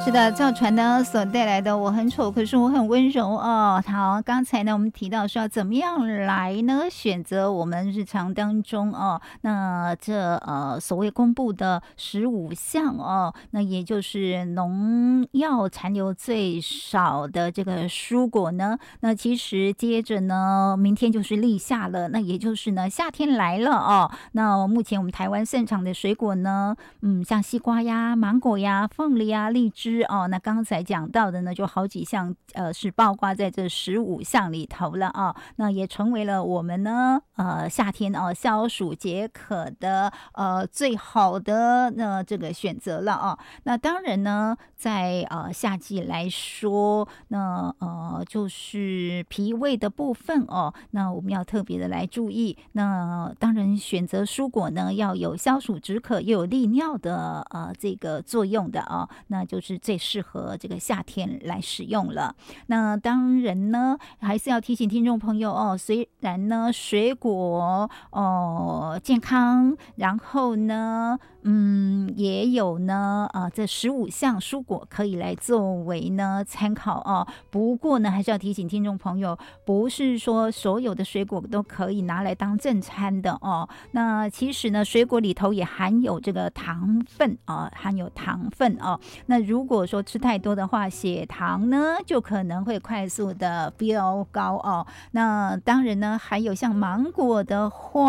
是的，赵传呢所带来的我很丑可是我很温柔哦。好，刚才呢我们提到说要怎么样来呢选择我们日常当中哦，那这所谓公布的15项哦，那也就是农药残留最少的这个蔬果呢，那其实接着呢明天就是立夏了，那也就是呢夏天来了哦。那目前我们台湾盛产的水果呢，像西瓜呀、芒果呀、凤梨呀、荔枝哦，那刚才讲到的呢，就好几项是包括在这15项里头了啊，那也成为了我们呢夏天哦消暑解渴的最好的这个选择了啊。那当然呢，在夏季来说，那就是脾胃的部分哦，那我们要特别的来注意。那当然选择蔬果呢，要有消暑止渴又有利尿的这个作用的哦，那就是最适合这个夏天来使用了。那当然呢，还是要提醒听众朋友哦，虽然呢水果健康，然后呢也有呢这15项蔬果可以来作为呢参考哦。不过呢，还是要提醒听众朋友，不是说所有的水果都可以拿来当正餐的哦。那其实呢，水果里头也含有这个糖分含有糖分哦。那如果说吃太多的话，血糖呢就可能会快速的飙高哦。那当然呢，还有像芒果的话